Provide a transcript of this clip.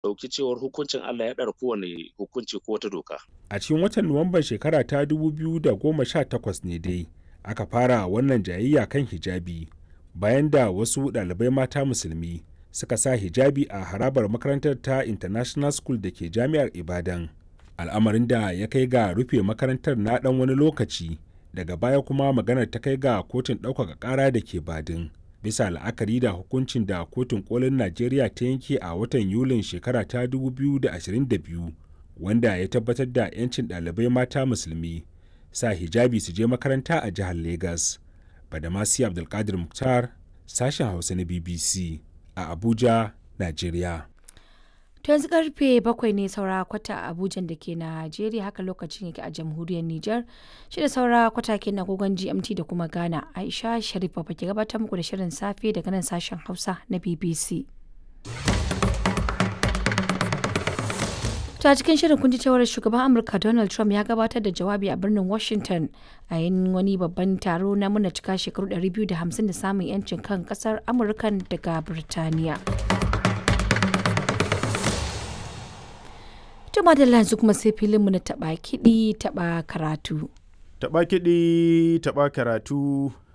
ɗauki cewar hukuncin Allah ya ɗara kowane hukunci ko wata doka. A cikin watan Nuwamban shekara ta 2018 ne dai aka fara wannan jayayya kan hijabi bayan da wasu ɗalibai mata musulmi suka sa hijabi a harabar makarantar ta International School da ke Jami'ar Ibadan. Al'amarin da ya kai ga rufe makarantar na ɗan wani lokaci, daga baya kuma maganar ta kai ga kotun ɗaukaka ƙara da ke Badin. Bisa la'akari da hukuncin da kotun kolin Najeriya ta yanke a watan Yulin shekara ta 2022 wanda ya tabbatar da 'yancin ɗalibai mata musulmi sa hijabi su je makaranta a jihar Legas. Badamasi Abdulkadir Mukhtar, sashen Hausa na BBC a Abuja, Najeriya. To yanzu karfe 7 ne saura kwata a Abuja da ke Najeriya, haka lokacin yake a jamhuriyar Nijar. Shi da saura kwata ke na gogon GMT da kuma Ghana. Aisha Sharif ba ke gabatar muku da shirin safe daga nan sashen Hausa na BBC. Ta cikin shirin kun ji cewar shugaban Amurka Donald Trump ya gabatar da jawabi a birnin Washington a yin wani babban taro na muna cika shekaru 250 da samun 'yancin kan kasar Amurka daga Birtaniya. Tuma da yanzu kuma sai filinmu na taɓa kiɗi taɓa karatu. Taɓa kiɗi taɓa karatu.